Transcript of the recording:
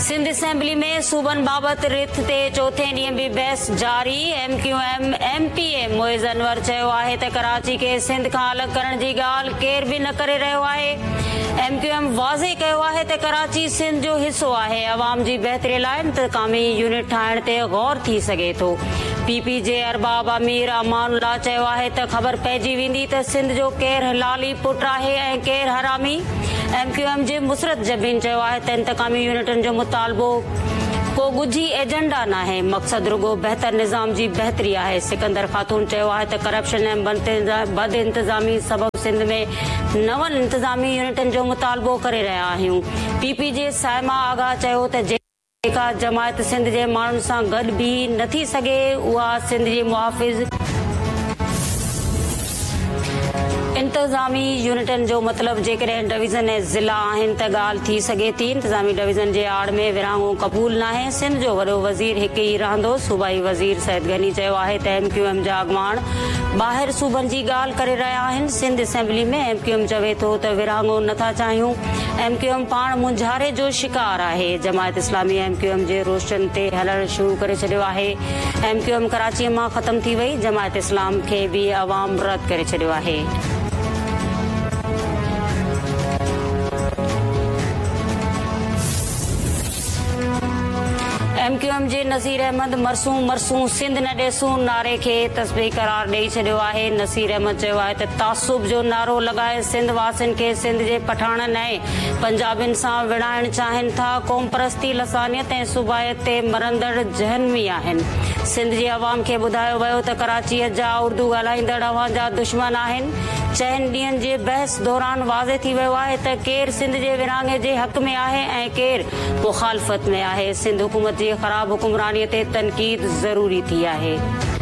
Sindh assembly में सूबन बाबति रिथ ते चौथे ॾींहं बि बहस जारी। MQM MPA मोइज़ अनवर चयो आहे त कराची खे सिंध खां अलॻि करण जी ॻाल्हि केर बि न करे रहियो आहे। MQM वाज़े कयो आहे त कराची सिंध जो हिसो आहे। अवाम जी बहितरी लाइ इंतकामी यूनिट ठाहिण ते गौर थी सघे थो। PP जे अरबाब अमीर अमानुल्लाह चयो आहे त ख़बर पइजी वेंदी त सिंध जो केरु हिलाली पुटु आहे ऐं केरु हरामी। MQM जे मुसरत जबीन चयो आहे त इंतकामी यूनिटनि जो मुतालबो को ॻुझी एजेंडा न आहे, मक़सद रुगो बहितर निज़ाम जी बहितरी आहे। सिकंदर ख़ातून चयो आहे त करप्शन ऐं बद इंतज़ामी सबबि सिंध में नवनि इंतज़ामी यूनिटनि जो मुतालबो करे रहिया आहियूं। PP जे साइमा आगाह चयो त जेका जमायत सिंध जे माण्हुनि सां गॾु बीह नथी सघे उहा सिंध जी मुहाफ़िज़ इंतज़ामी यूनिटनि जो मतिलबु जेकॾहिं डिवीज़न ऐं ज़िला आहिनि त ॻाल्हि थी सघे थी। इंतज़ामी डिवीज़न जे आड़ में विरहाङो क़बूल न आहे। सिंध जो वॾो वज़ीर हिकु ई रहंदो। सूबाई वज़ीर सैद गनी चयो आहे त MQM जा अॻुवाण ॿाहिरि सूबनि जी ॻाल्हि करे रहिया आहिनि। सिंध असेंबली में MQM चवे थो त विरहाङो नथा चाहियूं। MQM पाण मुंझारे जो शिकार आहे। जमायत इस्लामी MQM जे रोशनि ते हलणु शुरू करे छॾियो आहे। MQM कराचीअ मां ख़तमु थी वई। जमायत इस्लाम खे बि अवाम रद्द करे छॾियो आहे। MQM जे नसीर अहमद मरसूं सिंध न ॾेसूं नारे खे तस्बीह करार ॾेई छॾियो आहे। नसीर अहमद चयो आहे त तासुब जो नारो लॻाए सिंध वासियुनि खे सिंध जे पठाणनि ऐं पंजाबियुनि सां विढ़ाइण चाहिनि था। क़ौम परस्ती लसानियत ऐं सूबाइत ते मरंदड़ जहनवी आहिनि। सिंध जे अवाम खे ॿुधायो वियो त कराचीअ जा उर्दू ॻाल्हाईंदड़ अव्हां जा दुश्मन आहिनि। चइनि ॾींहंनि जे बहस दौरान वाज़े थी वियो आहे त केरु सिंध जे विरहाङे जे हक़ में आहे ऐं केरु मुखालफ़त में आहे। सिंध हुकूमत जी ख़राब हुकुमरानीअ ते तनक़ीद ज़रूरी थी आहे।